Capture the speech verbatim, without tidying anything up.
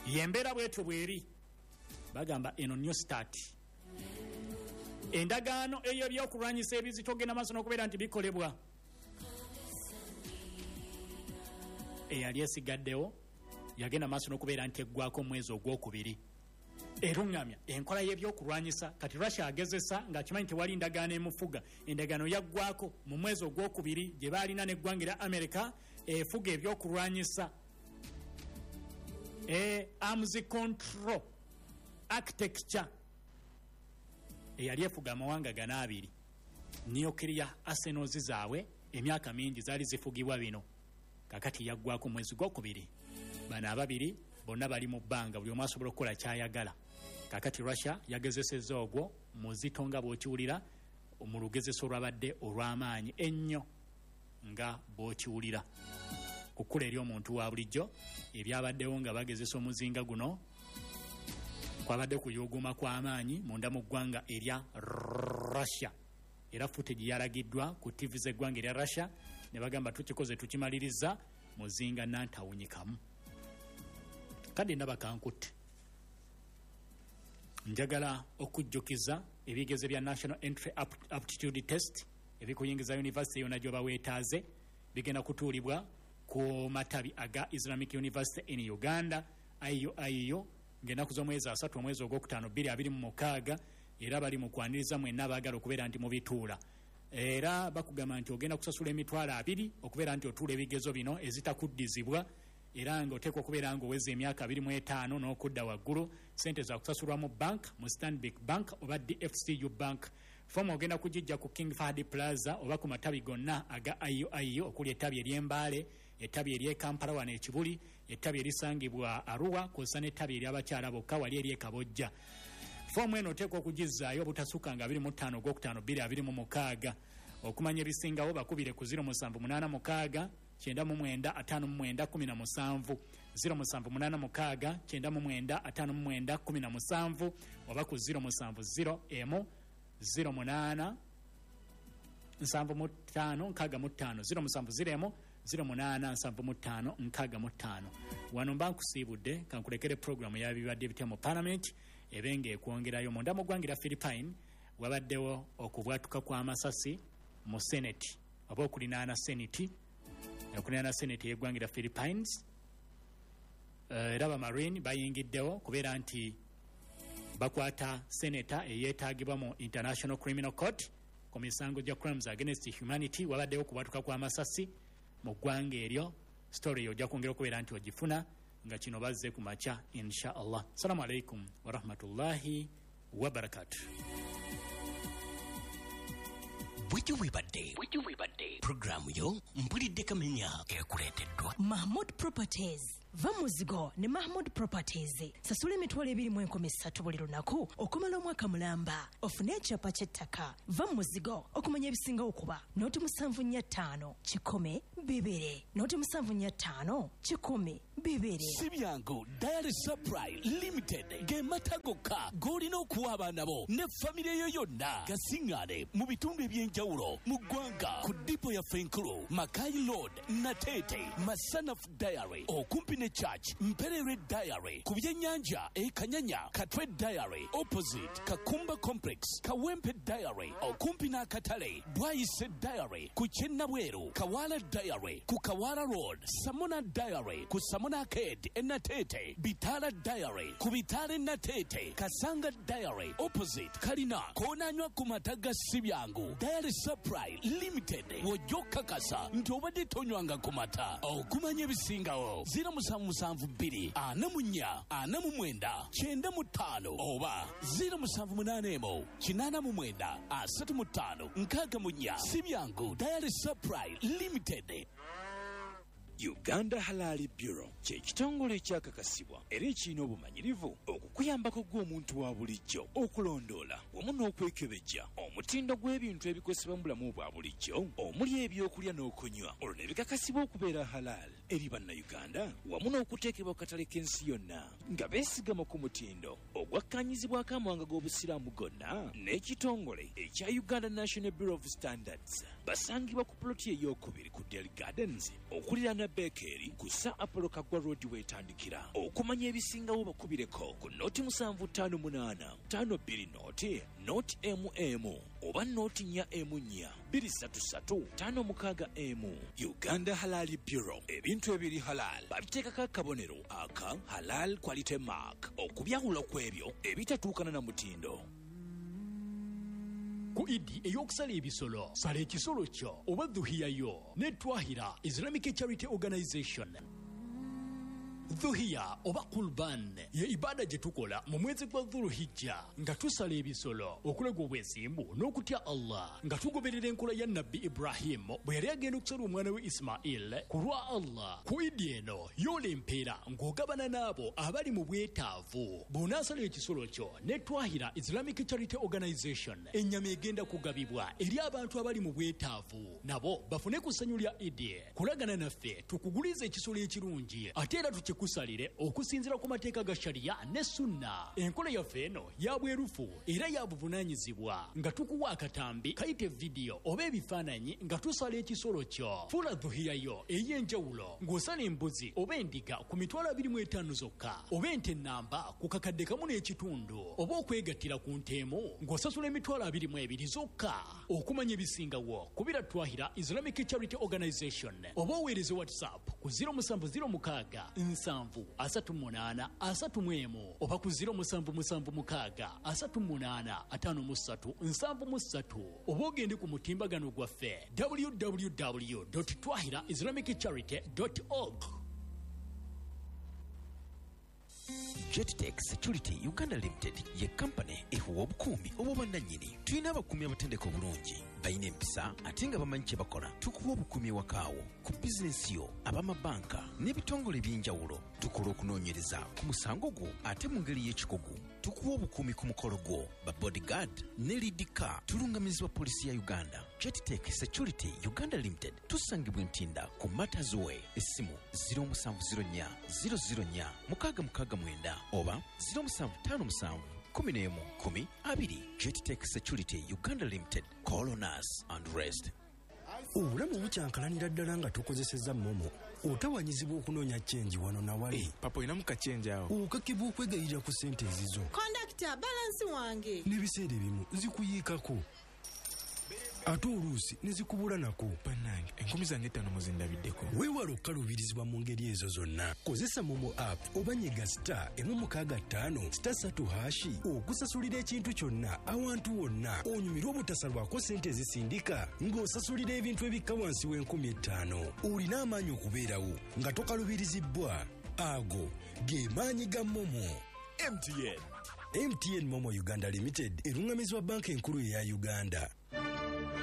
yembera bwetu bweri bagamba eno new start endagaano eyo byokulwanyisa ebizitogenda maaso n'okubeera nti bikolebwa eyali esigaddewo yagenda maaso n'okubeera nti eggwako omwezi ogwokubiri erungamya enkola y'ebyokulwanyisa kati Russia agezesa ng'akimanyi tewali ndagaano emufuga endagaano yaggwako mu mwezi ogwokubiri gye baalina n'eggwanga erya America efuga ebyokulwanyisa e arms control architecture eyali efuga amawanga gana abiri nuclear arsenals zaabwe emyaka mingi zaali zifugibwa bino kakati yaggwako mwezi gwokubiri bana ababiri bonna bali mu bbanga buli omu asobola okukola kyayagala kakati Russia yagezesezza ogwo muzito nga bw'okiwulira mu lugezeso olwabadde olw'amaanyi ennyo nga bw'okiwulira ku kkula eri omuntu wa bulijjo ebyabaddewo nga bagezesa omuzinga guno kwabadde kuyuguma kw'amaanyi munda mu ggwanga erya Russia era footage yalagiddwa ku T V z'eggwanga erya Russia ne bagamba tukikoze tukimaliriza muzinga nantawunyikamu kadi ndaba kankutte njagala okujjukiza ebigezo bya National Entry Aptitude Test ebikuyingiza university yonna gyoba weetaaze bigenda kutuulibwa ku matabi aga Islamic University in Uganda I U I U ng'ennaku z'omwezi asatu omwezi ogwokutaano bbiri abiri mu mukaaga era bali mu kwaniriza mwenna abaagala okubeera nti mubituula era bakugamba nti ogenda kusasula emitwalo abiri okubeera nti otuula ebigezo bino ezitakuddizibwa era ng'oteekwa okubeera ng'oweza emyaka abiri mu etaano n'okudda waggulu sente za kusasulwa mu bank mu Stanbic Bank oba D F C U Bank fomu ogenda kugijja ku King Fahd Plaza oba ku matabi gonna aga I U I U okuli ettabi ery'Embaale ettabi ery'e Kampala wano ekibuli ettabi erisangibwa Arua kw'ossa n'ettabi ery'abakyala bokka wali ery'e Kabojja fomu eno oteekwa okugizzaayo obutasukka nga abiri mu ttaano ogwokutaano bbiri abiri mu mukaaga okumanya ebisingawo bakubire ku ziro musanvu munaana mukaaga kyenda mu mwenda ataano mu mwenda kumi na musanvu ziro musanvu munaana mukaaga kyenda mu mwenda ataano mu mwenda kumi na musanvu oba ku ziro musanvu ziro emu ziro munaana nsanvu mu ttaano nkaaga mu ttaano ziro musanvu ziro emu ziro munaana nsanvu mu ttaano nkaaga mu ttaano wano mba nkusiibudde kankulekere programu y'ebibadde bitya mu Parliament ebenga ekwongerayo munda mu ggwanga erya Philippine wabaddewo okubwatuka kw'amasasi mu Senate oba okulinaana Senate okulinaana Senate y'eggwanga erya Philippines era uh, Marine bayingiddewo kubeera nti bakwata senator eyeetaagibwa mu International Criminal Court ku misango gya crimes against humanity wabaddewo okubwatuka kw'amasasi mu ggwanga eryo story ojja kwongera okubeera nti ogifuna nga kino bazze ku makya insha Allah. Assalamu alaikum wa rahmatullahi wa barakatuh. Bwiti wibadde Bwiti wibadde programu yo mpulidde kamenya ekuleeteddwa Mahmood Properties. Va muzigo ne Mahmood Properties. Sasula emitwalo ebiri mu enkumi ssatu buli lunaku okumala omwaka mulamba. Ofune ekyapa ky'ettaka. Va muzigo okumanya ebisinga okuba nooti musanvu nnya ttaano kikumi bibiri nooti musanvu nnya ttaano kikumi bibiri. Sibyangu Diary Supply Limited ge matagoka golina okuwa abaana bo ne famire yo yonna gasingane mu bitundu ebyenjawulo mu ggwanga ku dipo ya Fenkulu Makai Road Natete Masanaf Diary okumpi ne Church Mperere Diary ku byennyanja e Kanyanya Katwe Diary opposite Kakumba Complex Kawempe Diary okumpi n'akatale Bwayise Diary ku Kyennabweru Kawala Diary ku Kawala Road Samona Diary ku Samona Arcade Natete Bitala Diary ku Bitale Natete Kasanga Diary opposite Kalina konanywa ku mataga Sibyangu Diary Supply Limited wojoka kasa nti obadde tonywanga ku mata okumanya ebisingawo ziro musanvu musanvu bbiri ana mu nnya ana mu mwenda kyenda mu ttaano oba ziro musanvu munaana emu kinaana mu mwenda asatu mu ttaano nkaaga mu nnya Sibyangu Diary Supply Limited. Uganda Halal Bureau kye kitongole ekyakakasibwa era ekirina obumanyirivu okukuyambako gw'omuntu wa bulijjo okulondoola wamu n'okwekebejja omutindo gw'ebintu ebikozesebwa mu bulamu bwa bulijjo omuli ebyokulya n'okunywa olwo ne bikakasibwa okubeera halal eri bannayuganda wamu n'okuteekebwa ku katale k'ensi yonna nga beesigama ku mutindo ogwakkaanyizibwako amawanga g'obusiraamu gonna n'ekitongole ekya Uganda National Bureau of Standards basangibwa ku ploti ey'okubiri ku Dairy Gardens okuliraana Bakery ku Sir Apollo Kaggwa Road wetandikira. Okumanya ebisingawo bakubireko ku nooti musanvu ttaano munaana ttaano bbiri nooti nooti M M oba nooti nnya M nnya bbiri ssatu ssatu ttaano mukaaga M. Uganda Halal Bureau, ebintu ebiri halal babiteekako akabonero aka Halal Quality Mark okubyawula ku ebyo ebitatuukana na mutindo. Ku Idi ey'okusala ebisolo sala ekisolo kyo oba dhuhiya yo ne Twahira Islamic Charity Organization. Dhuhiya oba Qurban ye ibada gye tukola mu mwezi gwa Dhulhijja nga tusala ebisolo okulaga obwesimbu n'okutya Allah nga tugoberera enkola ya Nabbi Ibrahim bwe yali agenda okusala omwana we Ismail ku lwa Allah. Ku Idi eno yoola empeera ng'ogabana n'abo abali mu bwetaavu. Bw'onaasala ekisolo kyo ne Twahira Islamic Charity Organization, ennyama egenda kugabibwa eri abantu abali mu bwetaavu nabo bafune ku ssanyu lya Idi. Kulagana naffe tukuguliza ekisolo ekirungi ate era tuki kusalire okusinzira ku mateeka ga sharia ne sunna. Enkola yaffe eno ya bwerufu era ya buvunaanyizibwa nga tukuwa akatambi kayite video oba ebifaananyi nga tusala ekisolo kyo. Fuula dhuhiya yo ey'enjawulo ng'osala embuzi oba endiga ku mitwalo abiri mu etaano zokka oba ente nnamba ku kakadde kamu n'ekitundu oba okwegattira ku nteemu ng'osasula emitwalo abiri mu ebiri zokka. Okumanya ebisingawo kubira Twahira Islamic Charity Organization oba oweereze WhatsApp ku zero musanvu zero mukaaga nsanvu asatu munaana asatu mu emu oba ku zero musanvu musanvu mukaaga asatu munaana ataano mu ssatu nsanvu mu ssatu oba ogende ku mutimbagano gwaffe w w w dot twahira islamic charity dot org. Jettech Security Uganda Limited ye kampani ehuwa obukuumi obw'obwannannyini. Tulina abakuumi abatendeka obulungi balina empisa ate nga bamanyi kye bakola. Tukuwa obukuumi ewakaawo ku bizinensi yo, ab'amabanka n'ebitongole eby'enjawulo. Tukola okunoonyereza ku musango gwo ate mu ngeri y'ekikugu. Tukuwa obukuumi ku mukolo gwo ba bodyguard ne lead car. Tulungamizibwa poliisi ya Uganda. Jettech Security Uganda Limited tusangibwa Ntinda ku Matazoe. Essimu zero musanvu zero nnya zero zero nnya mukaaga mukaaga mwenda oba zero musanvu ttaano musanvu kumi n'emu kumi abiri. Jettech Security Uganda Limited. Call on us and rest. Obulamu bukyankalanira ddala nga tukozesezza momo. Otawanyizibwa okunoonya chenji wano na wali. Hey, papa ina muka chenji awo. Okakibwa okwegayirira ku ssente ezizo. Conductor, balance wange. N'ebiseera ebimu zikuyiikako. Ate oluusi ne zikubula nako. Bannange, enkumi zange ttaano muzindabiddeko. Weewala okukaluubirizibwa mu ngeri ezo zonna. Kozesa momo app oba nyiga star emu mukaaga ttaano star ssatu hashi okusasulira ekintu kyonna awantu wonna. Onyumirwa obutasalwako ssente ezisindika ng'osasulira ebintu ebikka wansi w'enkumi ettaano. Olina amaanyi okubeerawo nga tokalubirizibbwa. Ago ge maanyi ga momo. M T N M T N Momo Uganda Limited erungamizibwa banka enkulu eya Uganda.